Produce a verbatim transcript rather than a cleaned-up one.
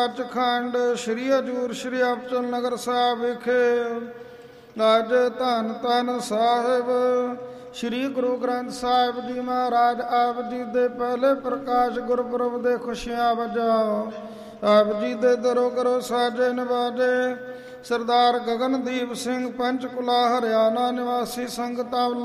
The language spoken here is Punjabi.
ਸੱਚਖੰਡ ਸ੍ਰੀ ਹਜ਼ੂਰ ਸ੍ਰੀ ਅਬਚਲ ਨਗਰ ਸਾਹਿਬ ਵਿਖੇ ਅੱਜ ਧੰਨ ਧੰਨ ਸਾਹਿਬ ਸ੍ਰੀ ਗੁਰੂ ਗ੍ਰੰਥ ਸਾਹਿਬ ਜੀ ਮਹਾਰਾਜ ਆਪ ਜੀ ਦੇ ਪਹਿਲੇ ਪ੍ਰਕਾਸ਼ ਗੁਰਪੁਰਬ ਦੇ ਖੁਸ਼ੀਆਂ ਵਜੋਂ ਆਪ ਜੀ ਦੇ ਦਰੋ ਕਰੋ ਸਾਜੇ ਨਿਵਾਜੇ ਸਰਦਾਰ ਗਗਨਦੀਪ ਸਿੰਘ ਪੰਚਕੂਲਾ ਹਰਿਆਣਾ ਨਿਵਾਸੀ ਸੰਗਤਾਂ